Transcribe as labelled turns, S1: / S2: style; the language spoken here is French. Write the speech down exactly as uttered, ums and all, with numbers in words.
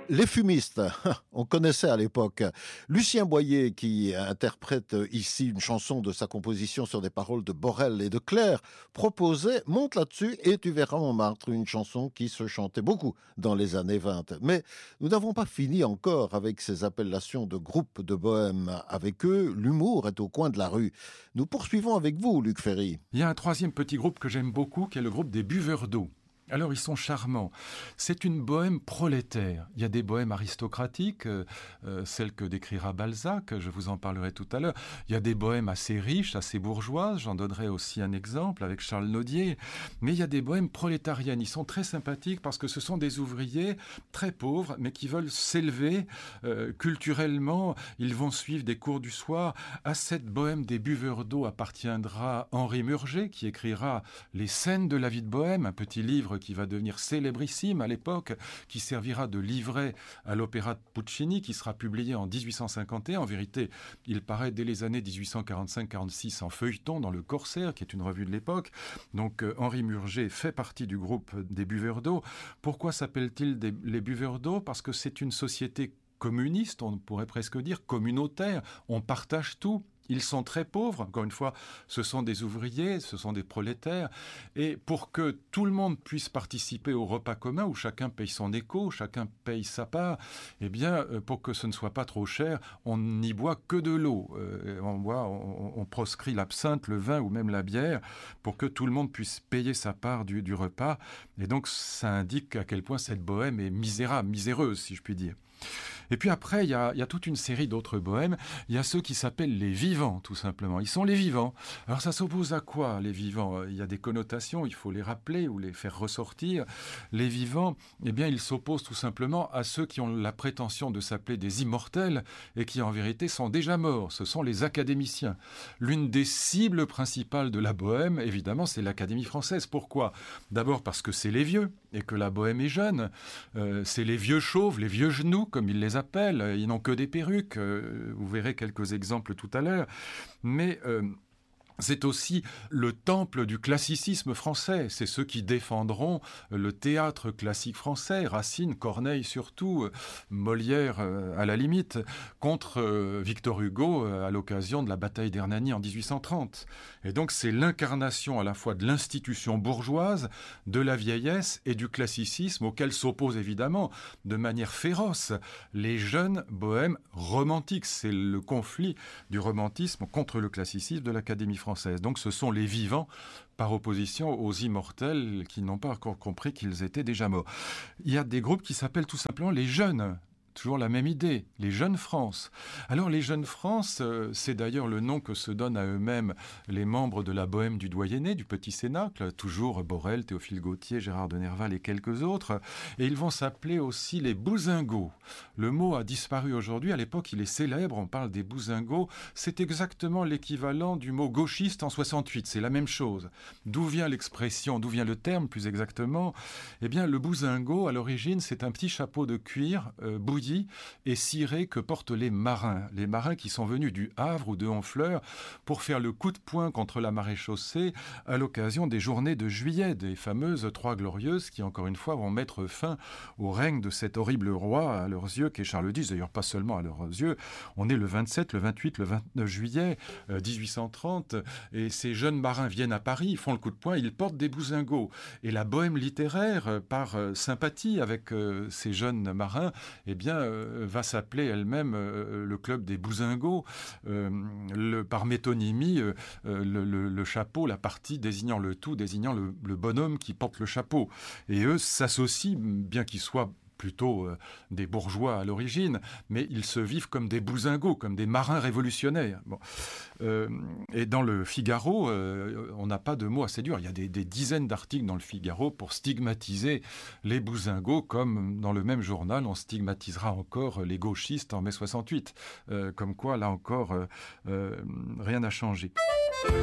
S1: Les fumistes, on connaissait à l'époque. Lucien Boyer, qui interprète ici une chanson de sa composition sur des paroles de Borel et de Clair, proposait Monte là-dessus et tu verras Montmartre, une chanson qui se chantait beaucoup dans les années vingt. Mais nous n'avons pas fini encore avec ces appellations de groupes de bohème. Avec eux, l'humour est au coin de la rue. Nous poursuivons avec vous, Luc Ferry.
S2: Il y a un troisième petit groupe que j'aime beaucoup, qui est le groupe des buveurs d'eau. Alors, ils sont charmants. C'est une bohème prolétaire. Il y a des bohèmes aristocratiques, euh, euh, celles que décrira Balzac, je vous en parlerai tout à l'heure. Il y a des bohèmes assez riches, assez bourgeoises, j'en donnerai aussi un exemple avec Charles Nodier. Mais il y a des bohèmes prolétariennes. Ils sont très sympathiques parce que ce sont des ouvriers très pauvres, mais qui veulent s'élever euh, culturellement. Ils vont suivre des cours du soir. À cette bohème des buveurs d'eau appartiendra Henri Murger, qui écrira Les scènes de la vie de Bohème, un petit livre qui va devenir célébrissime à l'époque, qui servira de livret à l'opéra de Puccini, qui sera publié en dix-huit cent cinquante et un. En vérité, il paraît dès les années dix-huit cent quarante-cinq quarante-six en feuilleton dans le Corsaire, qui est une revue de l'époque. Donc euh, Henri Murger fait partie du groupe des buveurs d'eau. Pourquoi s'appellent-ils des, les buveurs d'eau ? Parce que c'est une société communiste, on pourrait presque dire communautaire. On partage tout. Ils sont très pauvres, encore une fois, ce sont des ouvriers, ce sont des prolétaires, et pour que tout le monde puisse participer au repas commun, où chacun paye son écho, chacun paye sa part, eh bien, pour que ce ne soit pas trop cher, on n'y boit que de l'eau. Euh, on, boit, on, on proscrit l'absinthe, le vin ou même la bière, pour que tout le monde puisse payer sa part du, du repas, et donc ça indique à quel point cette bohème est misérable, miséreuse, si je puis dire. Et puis après, il y a, il y a toute une série d'autres bohèmes. Il y a ceux qui s'appellent les vivants, tout simplement. Ils sont les vivants. Alors ça s'oppose à quoi, les vivants ? Il y a des connotations, il faut les rappeler ou les faire ressortir. Les vivants, eh bien, ils s'opposent tout simplement à ceux qui ont la prétention de s'appeler des immortels et qui en vérité sont déjà morts. Ce sont les académiciens. L'une des cibles principales de la bohème, évidemment, c'est l'Académie française. Pourquoi ? D'abord parce que c'est les vieux et que la bohème est jeune. Euh, c'est les vieux chauves, les vieux genoux, comme ils les appellent. Ils n'ont que des perruques. Euh, vous verrez quelques exemples tout à l'heure. Mais euh, c'est aussi le temple du classicisme français. C'est ceux qui défendront le théâtre classique français, Racine, Corneille surtout, Molière à la limite, contre Victor Hugo à l'occasion de la bataille d'Hernani en dix-huit cent trente. Et donc c'est l'incarnation à la fois de l'institution bourgeoise, de la vieillesse et du classicisme auquel s'opposent évidemment de manière féroce les jeunes bohèmes romantiques. C'est le conflit du romantisme contre le classicisme de l'Académie française. Donc ce sont les vivants par opposition aux immortels qui n'ont pas encore compris qu'ils étaient déjà morts. Il y a des groupes qui s'appellent tout simplement les jeunes. Toujours la même idée, les Jeunes France. Alors les Jeunes France, euh, c'est d'ailleurs le nom que se donnent à eux-mêmes les membres de la Bohème du Doyenné, du Petit Cénacle, toujours Borel, Théophile Gautier, Gérard de Nerval et quelques autres. Et ils vont s'appeler aussi les Bousingots. Le mot a disparu aujourd'hui, à l'époque il est célèbre, on parle des Bousingots. C'est exactement l'équivalent du mot gauchiste en soixante-huit, c'est la même chose. D'où vient l'expression, d'où vient le terme plus exactement ? Eh bien le Bousingot, à l'origine, c'est un petit chapeau de cuir euh, bouilli et ciré que portent les marins. Les marins qui sont venus du Havre ou de Honfleur pour faire le coup de poing contre la maréchaussée à l'occasion des journées de juillet, des fameuses Trois Glorieuses qui, encore une fois, vont mettre fin au règne de cet horrible roi à leurs yeux qu'est Charles dix. D'ailleurs, pas seulement à leurs yeux. On est le vingt-sept, le vingt-huit, le vingt-neuf juillet euh, dix-huit cent trente et ces jeunes marins viennent à Paris, ils font le coup de poing, ils portent des bousingots. Et la bohème littéraire, euh, par euh, sympathie avec euh, ces jeunes marins, eh bien, euh, va s'appeler elle-même euh, le club des Bousingots, euh, le, par métonymie, euh, le, le, le chapeau, la partie désignant le tout, désignant le, le bonhomme qui porte le chapeau. Et eux s'associent, bien qu'ils soient plutôt euh, des bourgeois à l'origine, mais ils se vivent comme des bousingots, comme des marins révolutionnaires. Bon. Euh, et dans le Figaro, euh, on n'a pas de mots assez durs. Il y a des, des dizaines d'articles dans le Figaro pour stigmatiser les bousingots, comme dans le même journal, on stigmatisera encore les gauchistes en mai soixante-huit. Euh, comme quoi, là encore, euh, euh, rien n'a changé.